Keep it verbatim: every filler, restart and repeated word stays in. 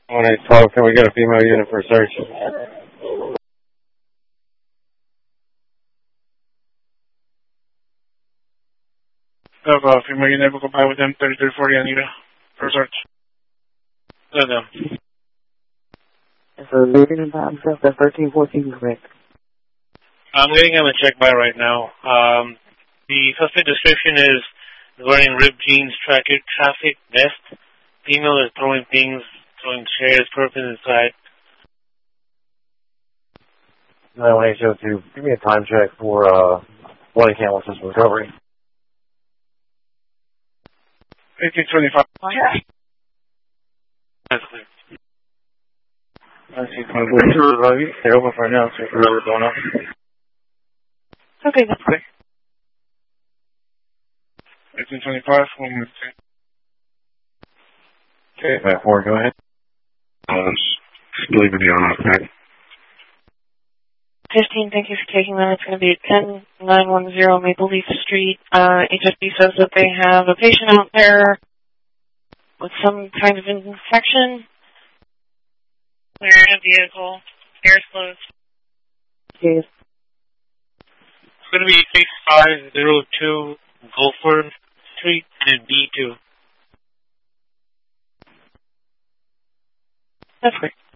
When I talk, can we get a female unit for search? Of uh, female unit, we'll go by with them, thirty-three forty Anita, for search. No, no. So leaving in time, that's thirteen fourteen, correct? I'm getting him a check by right now. Um, the suspect description is wearing ripped jeans, traffic, traffic vest. Female is throwing things, throwing chairs, purpose inside. nine one eight zero two, give me a time check for uh, body camera system recovery. eighteen twenty-five. Oh, yeah. That's clear. nineteen twenty-five. They're open for now, so whatever's going on. Okay, that's clear. eighteen twenty-five, one minute. Okay, Matt Ford, go ahead. Uh, leaving you on okay. fifteen, thank you for taking them. It's going to be at ten nine one zero Maple Leaf Street. Uh, H S B says that they have a patient out there with some kind of infection. Clear in a vehicle. Air's closed. Yes. It's going to be six five zero two Gulford Street and B two. That's great.